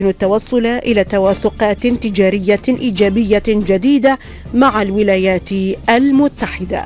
التوصل إلى توافقات تجارية إيجابية جديدة مع الولايات المتحدة.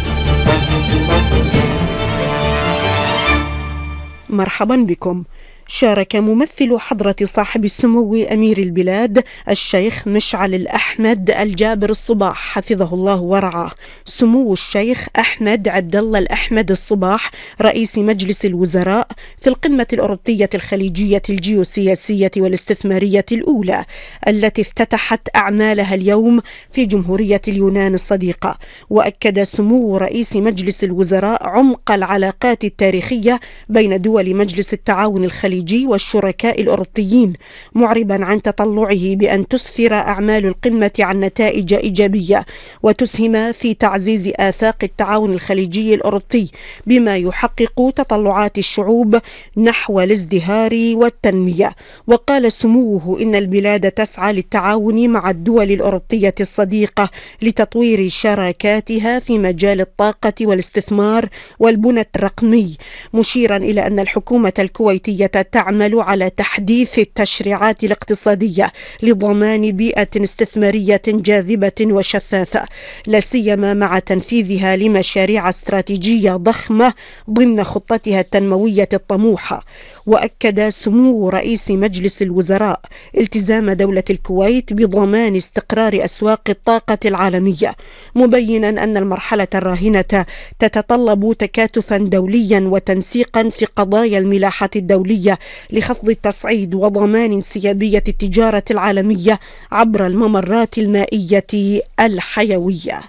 مرحبا بكم. شارك ممثل حضرة صاحب السمو أمير البلاد الشيخ مشعل الأحمد الجابر الصباح حفظه الله ورعاه سمو الشيخ أحمد عبد الله الأحمد الصباح رئيس مجلس الوزراء في القمة الأوروبية الخليجية الجيوسياسية والاستثمارية الأولى التي افتتحت أعمالها اليوم في جمهورية اليونان الصديقة. وأكد سمو رئيس مجلس الوزراء عمق العلاقات التاريخية بين دول مجلس التعاون الخليجي والشركاء الأوروبيين، معربا عن تطلعه بأن تسفر أعمال القمة عن نتائج إيجابية وتسهم في تعزيز آفاق التعاون الخليجي الأوروبي بما يحقق تطلعات الشعوب نحو الازدهار والتنمية. وقال سموه إن البلاد تسعى للتعاون مع الدول الأوروبية الصديقة لتطوير شراكاتها في مجال الطاقة والاستثمار والبنى الرقمي، مشيرا إلى أن الحكومة الكويتية تعمل على تحديث التشريعات الاقتصادية لضمان بيئة استثمارية جاذبة وشفافة، لا سيما مع تنفيذها لمشاريع استراتيجية ضخمة ضمن خطتها التنموية الطموحة. وأكد سمو رئيس مجلس الوزراء التزام دولة الكويت بضمان استقرار أسواق الطاقة العالمية، مبينا أن المرحلة الراهنة تتطلب تكاتفا دوليا وتنسيقا في قضايا الملاحة الدولية لخفض التصعيد وضمان انسيابية التجارة العالمية عبر الممرات المائية الحيوية.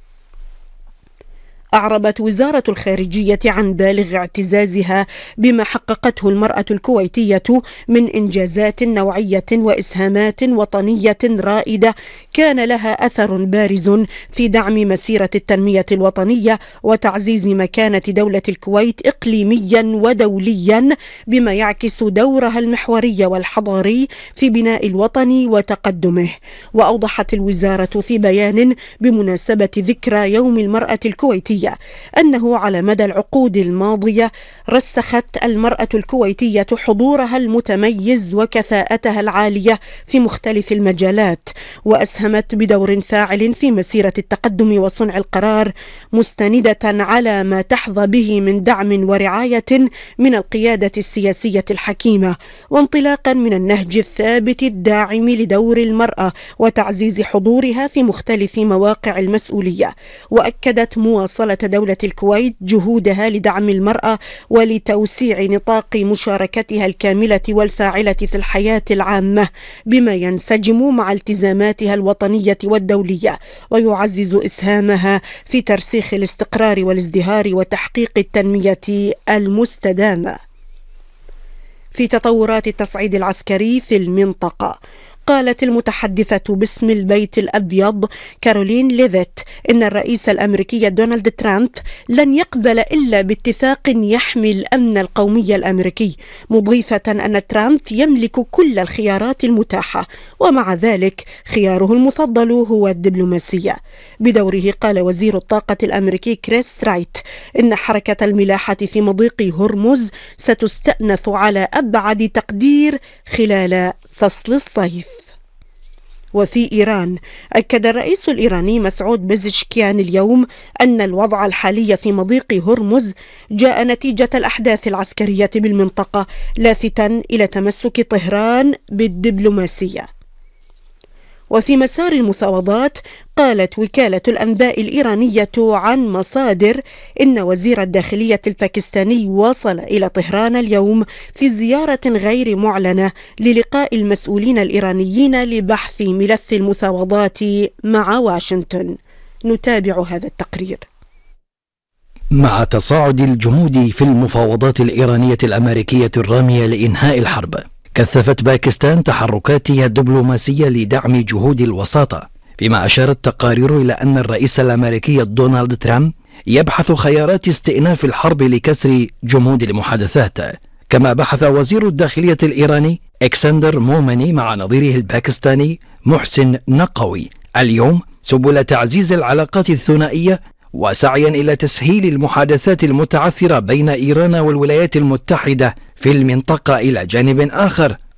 أعربت وزارة الخارجية عن بالغ اعتزازها بما حققته المرأة الكويتية من إنجازات نوعية وإسهامات وطنية رائدة كان لها أثر بارز في دعم مسيرة التنمية الوطنية وتعزيز مكانة دولة الكويت إقليميا ودوليا، بما يعكس دورها المحوري والحضاري في بناء الوطن وتقدمه. وأوضحت الوزارة في بيان بمناسبة ذكرى يوم المرأة الكويتية أنه على مدى العقود الماضية رسخت المرأة الكويتية حضورها المتميز وكفاءتها العالية في مختلف المجالات، وأسهمت بدور فاعل في مسيرة التقدم وصنع القرار، مستندة على ما تحظى به من دعم ورعاية من القيادة السياسية الحكيمة، وانطلاقا من النهج الثابت الداعم لدور المرأة وتعزيز حضورها في مختلف مواقع المسؤولية. وأكدت مواصلة دولة الكويت جهودها لدعم المرأة ولتوسيع نطاق مشاركتها الكاملة والفاعلة في الحياة العامة، بما ينسجم مع التزاماتها الوطنية والدولية ويعزز إسهامها في ترسيخ الاستقرار والازدهار وتحقيق التنمية المستدامة. في تطورات التصعيد العسكري في المنطقة، قالت المتحدثة باسم البيت الأبيض كارولين ليفيت إن الرئيس الأمريكي دونالد ترامب لن يقبل إلا باتفاق يحمي الأمن القومي الأمريكي، مضيفة أن ترامب يملك كل الخيارات المتاحة، ومع ذلك خياره المفضل هو الدبلوماسية. بدوره قال وزير الطاقة الأمريكي كريس رايت إن حركة الملاحة في مضيق هرمز ستستأنف على أبعد تقدير خلال فصل الصيف. وفي إيران، أكد الرئيس الإيراني مسعود بزشكيان اليوم أن الوضع الحالي في مضيق هرمز جاء نتيجة الأحداث العسكرية بالمنطقة، لافتاً إلى تمسك طهران بالدبلوماسية. وفي مسار المفاوضات، قالت وكالة الأنباء الإيرانية عن مصادر إن وزير الداخلية الباكستاني وصل إلى طهران اليوم في زيارة غير معلنة للقاء المسؤولين الإيرانيين لبحث ملف المفاوضات مع واشنطن. نتابع هذا التقرير. مع تصاعد الجمود في المفاوضات الإيرانية الأمريكية الرامية لإنهاء الحرب، كثفت باكستان تحركاتها الدبلوماسية لدعم جهود الوساطة، فيما أشارت تقارير إلى أن الرئيس الأمريكي دونالد ترامب يبحث خيارات استئناف الحرب لكسر جمود المحادثات. كما بحث وزير الداخلية الإيراني إكسندر مومني مع نظيره الباكستاني محسن نقوي اليوم سبل تعزيز العلاقات الثنائية وسعيا إلى تسهيل المحادثات المتعثرة بين إيران والولايات المتحدة في المنطقة. إلى جانب آخر،